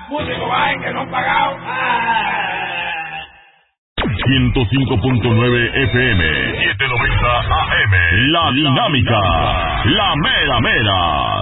músicos hay que no han pagado. 105.9 FM, 790 AM, La Dinámica, la mera mera.